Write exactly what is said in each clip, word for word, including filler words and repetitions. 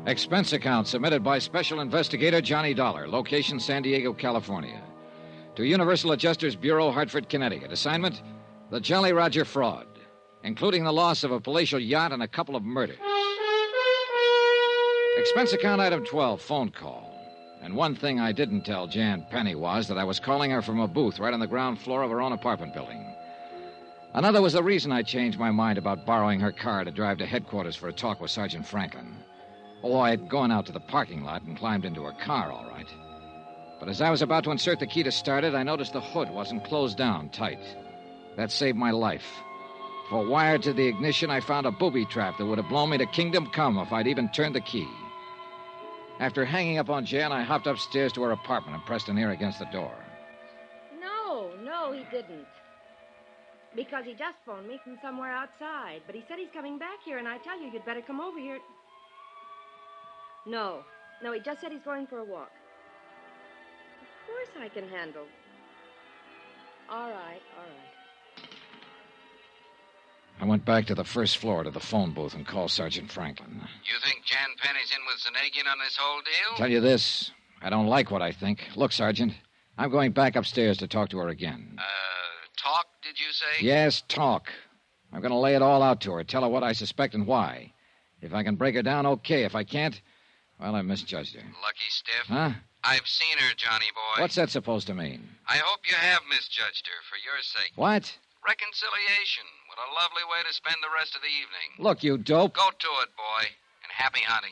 Expense account submitted by Special Investigator Johnny Dollar. Location, San Diego, California. To Universal Adjusters Bureau, Hartford, Connecticut. Assignment, the Jolly Roger fraud, including the loss of a palatial yacht and a couple of murders. Expense account item twelve, phone call. And one thing I didn't tell Jan Penny was that I was calling her from a booth right on the ground floor of her own apartment building. Another was the reason I changed my mind about borrowing her car to drive to headquarters for a talk with Sergeant Franklin. Oh, I'd gone out to the parking lot and climbed into her car, all right. But as I was about to insert the key to start it, I noticed the hood wasn't closed down tight. That saved my life. For wired to the ignition, I found a booby trap that would have blown me to kingdom come if I'd even turned the key. After hanging up on Jan, I hopped upstairs to her apartment and pressed an ear against the door. No, no, he didn't. Because he just phoned me from somewhere outside. But he said he's coming back here, and I tell you, you'd better come over here. No, no, he just said he's going for a walk. Of course I can handle. All right, all right. I went back to the first floor to the phone booth and called Sergeant Franklin. You think Jan Penny's in with Zanagian on this whole deal? Tell you this, I don't like what I think. Look, Sergeant, I'm going back upstairs to talk to her again. Uh, talk, did you say? Yes, talk. I'm going to lay it all out to her, tell her what I suspect and why. If I can break her down, okay. If I can't, well, I misjudged her. Lucky stiff. Huh? I've seen her, Johnny boy. What's that supposed to mean? I hope you have misjudged her for your sake. What? Reconciliation. What a lovely way to spend the rest of the evening. Look, you dope. Go to it, boy, and happy hunting.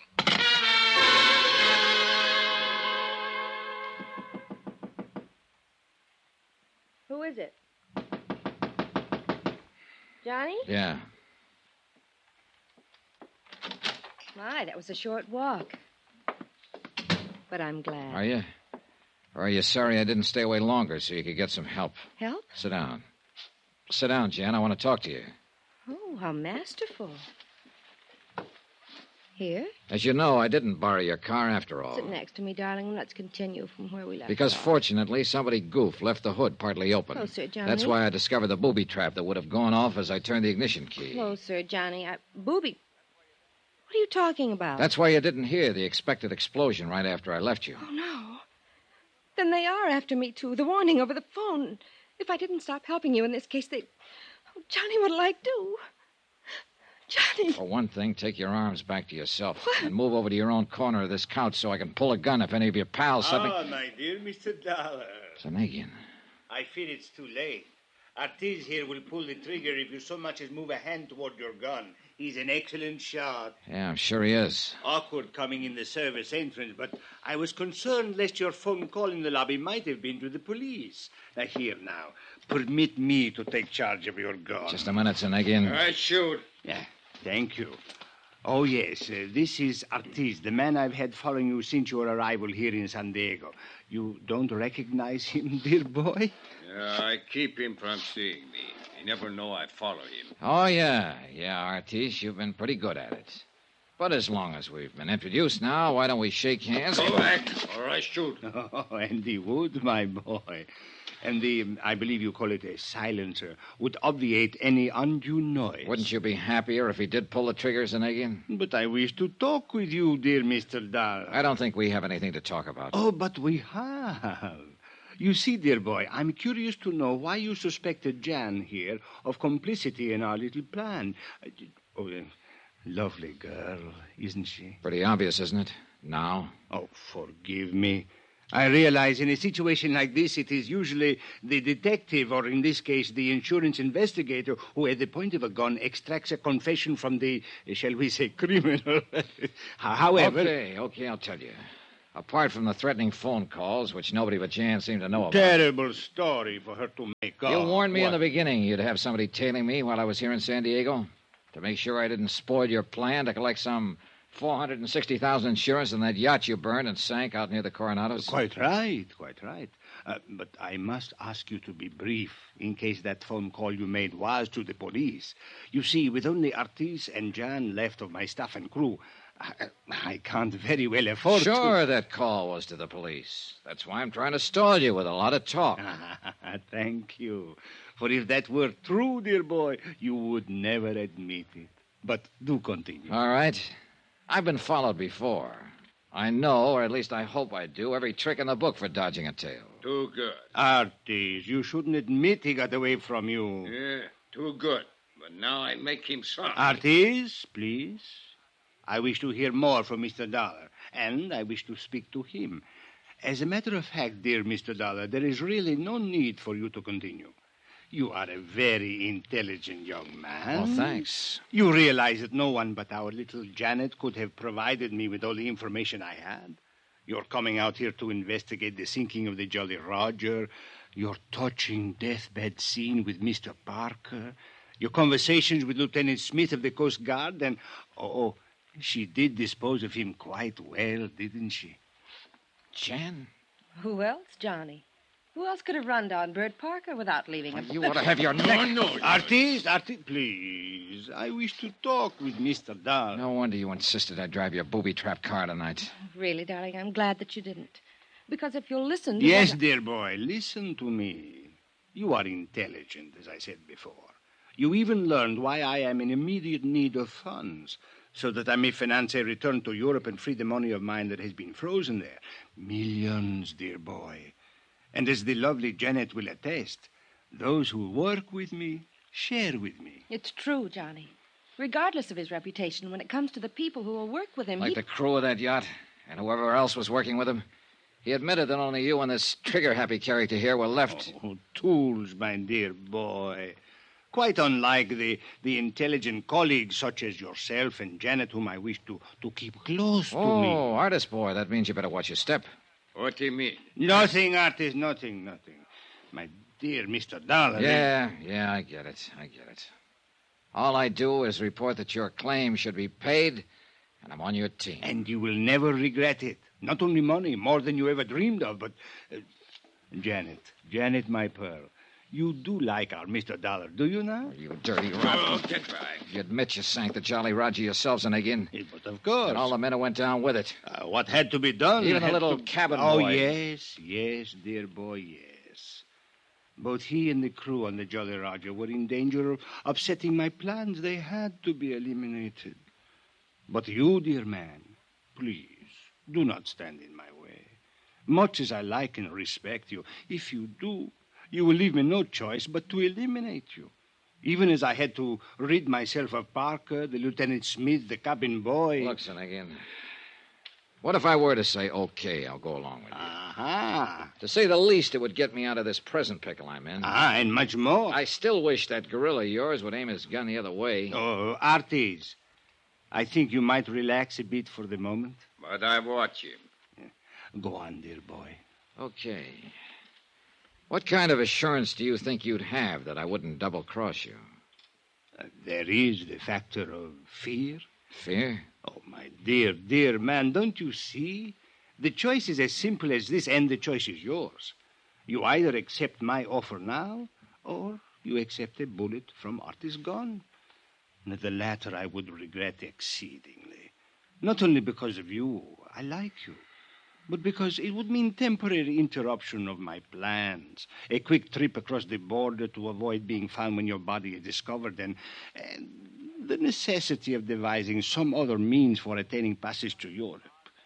Who is it? Johnny? Yeah. My, that was a short walk. But I'm glad. Are you? Or are you sorry I didn't stay away longer so you could get some help? Help? Sit down. Sit down, Jan. I want to talk to you. Oh, how masterful. Here? As you know, I didn't borrow your car after all. Sit next to me, darling. Let's continue from where we left Because off. fortunately, somebody goofed, left the hood partly open. Closer, Johnny. That's why I discovered the booby trap that would have gone off as I turned the ignition key. Closer, Johnny. I... Booby. What are you talking about? That's why you didn't hear the expected explosion right after I left you. Oh, no. Then they are after me, too. The warning over the phone. If I didn't stop helping you in this case, they'd... Oh, Johnny, what'll I do? Johnny. For one thing, take your arms back to yourself What? and move over to your own corner of this couch so I can pull a gun if any of your pals suddenly... Ah, my dear Mister Dollar. Zanagian. I fear it's too late. Ortiz here will pull the trigger if you so much as move a hand toward your gun. He's an excellent shot. Yeah, I'm sure he is. Awkward coming in the service entrance, but I was concerned lest your phone call in the lobby might have been to the police. Now, here now. Permit me to take charge of your gun. Just a minute, Zanagian. I shoot. Yeah, thank you. Oh, yes, uh, this is Ortiz, the man I've had following you since your arrival here in San Diego. You don't recognize him, dear boy? Yeah, I keep him from seeing me. You never know I follow him. Oh, yeah. Yeah, Ortiz, you've been pretty good at it. But as long as we've been introduced now, why don't we shake hands? Go back, or I shoot. Oh, and he would, my boy. And the, I believe you call it a silencer, would obviate any undue noise. Wouldn't you be happier if he did pull the trigger, Zanagian? But I wish to talk with you, dear Mister Dahl. I don't think we have anything to talk about. Oh, but we have. You see, dear boy, I'm curious to know why you suspected Jan here of complicity in our little plan. Oh, uh, lovely girl, isn't she? Pretty obvious, isn't it? Now? Oh, forgive me. I realize in a situation like this, it is usually the detective, or in this case, the insurance investigator, who at the point of a gun extracts a confession from the, shall we say, criminal. However... Okay, okay, I'll tell you. Apart from the threatening phone calls, which nobody but Jan seemed to know about. Terrible story for her to make up. You warned me What? in the beginning you'd have somebody tailing me while I was here in San Diego to make sure I didn't spoil your plan to collect some four hundred sixty thousand dollars insurance on that yacht you burned and sank out near the Coronados. Quite right, quite right. Uh, but I must ask you to be brief in case that phone call you made was to the police. You see, with only Ortiz and Jan left of my staff and crew, I, I can't very well afford to... Sure, that call was to the police. That's why I'm trying to stall you with a lot of talk. Thank you. For if that were true, dear boy, you would never admit it. But do continue. All right. I've been followed before. I know, or at least I hope I do, every trick in the book for dodging a tail. Too good. Artis, you shouldn't admit he got away from you. Yeah, too good. But now I make him sorry. Artis, please. I wish to hear more from Mister Dollar, and I wish to speak to him. As a matter of fact, dear Mister Dollar, there is really no need for you to continue. You are a very intelligent young man. Well, thanks. You realize that no one but our little Janet could have provided me with all the information I had. You're coming out here to investigate the sinking of the Jolly Roger, your touching deathbed scene with Mister Parker, your conversations with Lieutenant Smith of the Coast Guard, and, oh, she did dispose of him quite well, didn't she? Jan? Who else, Johnny? Who else could have run down Bert Parker without leaving a... You ought to have your No, neck... no. Artis, Artis, please. I wish to talk with Mister Dollar. No wonder you insisted I drive your booby-trapped car tonight. Really, darling, I'm glad that you didn't. Because if you'll listen to Yes, what... dear boy, listen to me. You are intelligent, as I said before. You even learned why I am in immediate need of funds, so that I may finance a return to Europe and free the money of mine that has been frozen there. Millions, dear boy. And as the lovely Janet will attest, those who work with me share with me. It's true, Johnny. Regardless of his reputation, when it comes to the people who will work with him, Like he... the crew of that yacht and whoever else was working with him. He admitted that only you and this trigger-happy character here were left. Oh, tools, my dear boy. Quite unlike the, the intelligent colleagues such as yourself and Janet, whom I wish to, to keep close to Oh, me. artist boy, that means you better watch your step. What do you mean? Nothing, Artis, nothing, nothing. My dear Mister Dollar. Yeah, yeah, I get it. I get it. All I do is report that your claim should be paid, and I'm on your team. And you will never regret it. Not only money, more than you ever dreamed of, but... Uh, Janet, Janet, my pearl, you do like our Mister Dollar, do you now? You dirty Oh, rat. get back. You admit you sank the Jolly Roger yourselves, Zanagian. Eh, But of course. And all the men who went down with it. Uh, what had to be done? Even the had little to- cabin Oh, boy. yes, yes, dear boy, yes. Both he and the crew on the Jolly Roger were in danger of upsetting my plans. They had to be eliminated. But you, dear man, please, do not stand in my way. Much as I like and respect you, if you do, you will leave me no choice but to eliminate you. Even as I had to rid myself of Parker, the Lieutenant Smith, the cabin boy. Look, Zanagian, what if I were to say, okay, I'll go along with you? Aha. To say the least, it would get me out of this present pickle I'm in. Ah, and much more. I still wish that gorilla of yours would aim his gun the other way. Oh, Artis, I think you might relax a bit for the moment. But I watch him. Go on, dear boy. Okay. What kind of assurance do you think you'd have that I wouldn't double-cross you? Uh, there is the factor of fear. Fear? Oh, my dear, dear man, don't you see? The choice is as simple as this, and the choice is yours. You either accept my offer now, or you accept a bullet from Artis' gun. And the latter I would regret exceedingly. Not only because of you, I like you, but because it would mean temporary interruption of my plans, a quick trip across the border to avoid being found when your body is discovered, and, and the necessity of devising some other means for attaining passage to Europe.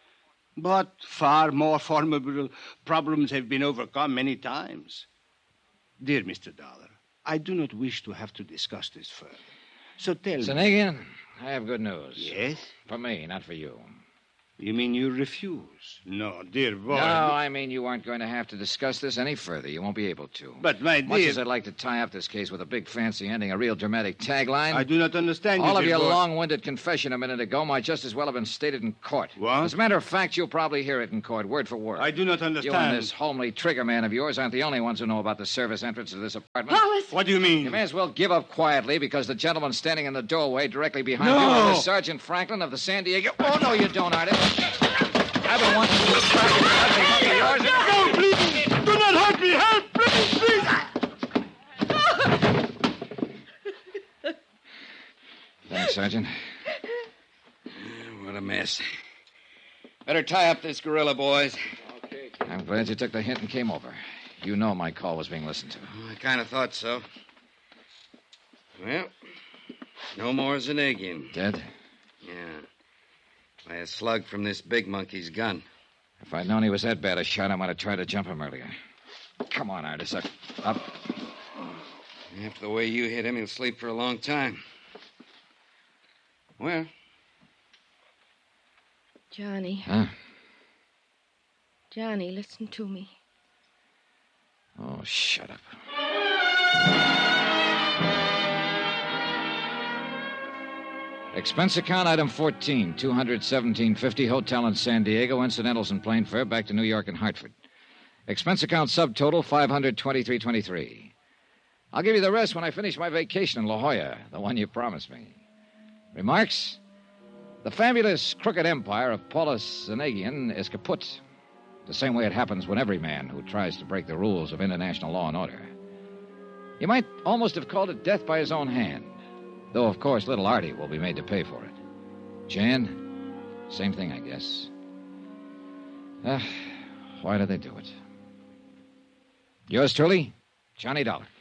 But far more formidable problems have been overcome many times. Dear Mister Dollar, I do not wish to have to discuss this further. So tell me... Zanagian, I have good news. Yes? For me, not for you. You mean you refuse? No, dear boy. No, I mean you aren't going to have to discuss this any further. You won't be able to. But, my Much dear... as I'd like to tie up this case with a big fancy ending, a real dramatic tagline... I do not understand you, All of dear your boy. long-winded confession a minute ago might just as well have been stated in court. What? As a matter of fact, you'll probably hear it in court, word for word. I do not You understand. and this homely trigger man of yours aren't the only ones who know about the service entrance to this apartment. Wallace! What do you mean? You may as well give up quietly because the gentleman standing in the doorway directly behind No! you is Sergeant Franklin of the San Diego... Oh, no, you don't, Artist. I've been wanting to crack it ugly monkey of yours. No, please! Do not hurt me! Help! Please, please! Thanks, Sergeant. What a mess. Better tie up this gorilla, boys. I'm glad you took the hint and came over. You know my call was being listened to. I kind of thought so. Well, no more Zanagian. Dead? Yeah. By a slug from this big monkey's gun. If I'd known he was that bad a shot, I might have tried to jump him earlier. Come on, Artis. Up. up. After the way you hit him, he'll sleep for a long time. Well? Johnny. Huh? Johnny, listen to me. Oh, shut up. Expense account item fourteen, two hundred seventeen fifty, hotel in San Diego, incidentals and plane fare back to New York and Hartford. Expense account subtotal five hundred twenty-three twenty-three. I'll give you the rest when I finish my vacation in La Jolla, the one you promised me. Remarks? The fabulous crooked empire of Paulus Zanagian is kaput. The same way it happens when every man who tries to break the rules of international law and order. You might almost have called it death by his own hand. Though, of course, little Artie will be made to pay for it. Jan, same thing, I guess. Ah, why do they do it? Yours truly, Johnny Dollar.